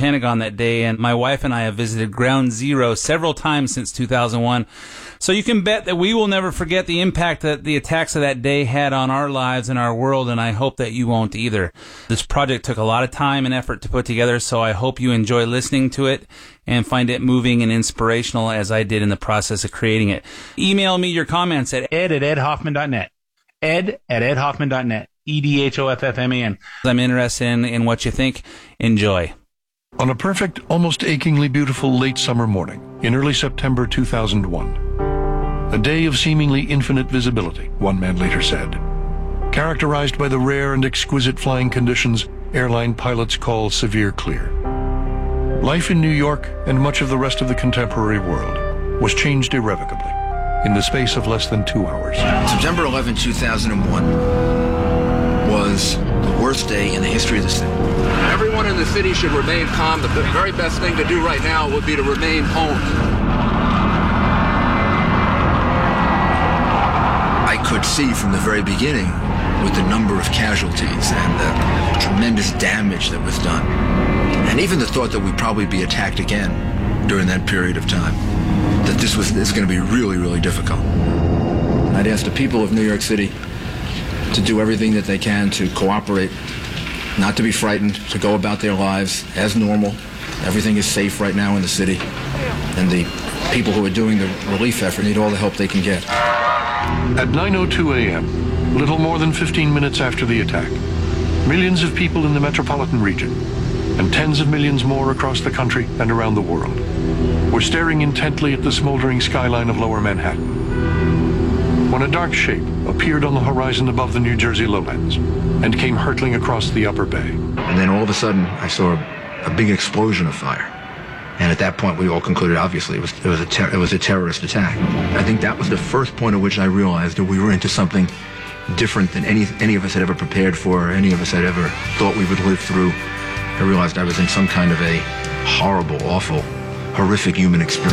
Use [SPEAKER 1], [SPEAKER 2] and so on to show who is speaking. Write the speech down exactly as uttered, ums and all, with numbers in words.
[SPEAKER 1] Pentagon that day, and my wife and I have visited Ground Zero several times since two thousand one. So you can bet that we will never forget the impact that the attacks of that day had on our lives and our world, and I hope that you won't either. This project took a lot of time and effort to put together, so I hope you enjoy listening to it and find it moving and inspirational as I did in the process of creating it. Email me your comments at ed at ed hoffman dot net. Ed at ed hoffman dot net. E D H O F F M A N. I'm interested in, in what you think. Enjoy.
[SPEAKER 2] On a perfect, almost achingly beautiful late summer morning in early September two thousand one, a day of seemingly infinite visibility, one man later said, characterized by the rare and exquisite flying conditions airline pilots call severe clear. Life in New York and much of the rest of the contemporary world was changed irrevocably in the space of less than two hours.
[SPEAKER 3] September eleventh, two thousand one was the worst day in the history of the city.
[SPEAKER 4] Everyone in the city should remain calm. The very best thing to do right now would be to remain home.
[SPEAKER 3] I could see from the very beginning, with the number of casualties and the tremendous damage that was done, and even the thought that we'd probably be attacked again during that period of time, that this was this going to be really, really difficult. I'd ask the people of New York City to do everything that they can to cooperate, not to be frightened, to go about their lives as normal. Everything is safe right now in the city, and the people who are doing the relief effort need all the help they can get.
[SPEAKER 2] At nine oh two a.m., little more than fifteen minutes after the attack, millions of people in the metropolitan region, and tens of millions more across the country and around the world, were staring intently at the smoldering skyline of Lower Manhattan, when a dark shape appeared on the horizon above the New Jersey lowlands and came hurtling across the Upper Bay.
[SPEAKER 3] And then all of a sudden, I saw a, a big explosion of fire. And at that point, we all concluded, obviously, it was, it was, a, ter- it was a terrorist attack. I think that was the first point at which I realized that we were into something different than any, any of us had ever prepared for, or any of us had ever thought we would live through. I realized I was in some kind of a horrible, awful, horrific human experience.